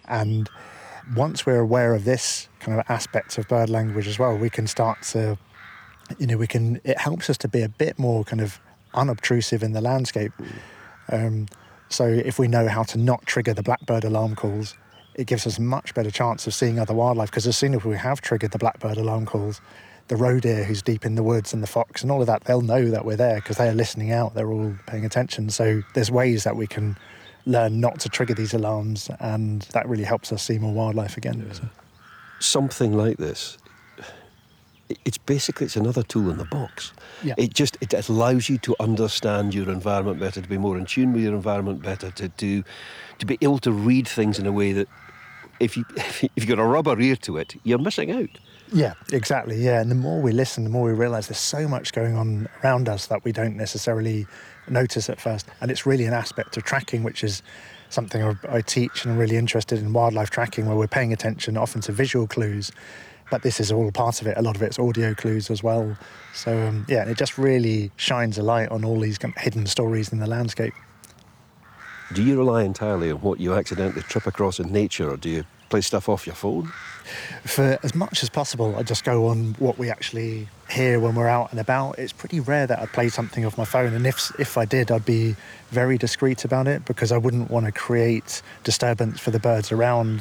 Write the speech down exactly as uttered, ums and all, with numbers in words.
And once we're aware of this kind of aspect of bird language as well, we can start to, you know, we can, it helps us to be a bit more kind of unobtrusive in the landscape. Um, so if we know how to not trigger the blackbird alarm calls, it gives us a much better chance of seeing other wildlife, because as soon as we have triggered the blackbird alarm calls, the roe deer who's deep in the woods and the fox and all of that, they'll know that we're there because they're listening out, they're all paying attention. So there's ways that we can learn not to trigger these alarms, and that really helps us see more wildlife again. Yeah. So. Something like this, it's basically, it's another tool in the box. Yeah. It just, it allows you to understand your environment better, to be more in tune with your environment better, to do, to be able to read things in a way that if, you, if you've got a rubber ear to it, you're missing out. Yeah, exactly, yeah. And the more we listen, the more we realise there's so much going on around us that we don't necessarily notice at first. And it's really an aspect of tracking, which is something I, I teach, and I'm really interested in wildlife tracking, where we're paying attention often to visual clues, but this is all part of it. A lot of it's audio clues as well. So, um, yeah, it just really shines a light on all these kind of hidden stories in the landscape. Do you rely entirely on what you accidentally trip across in nature, or do you play stuff off your phone? For as much as possible, I just go on what we actually hear when we're out and about. It's pretty rare that I'd play something off my phone, and if if I did, I'd be very discreet about it, because I wouldn't want to create disturbance for the birds around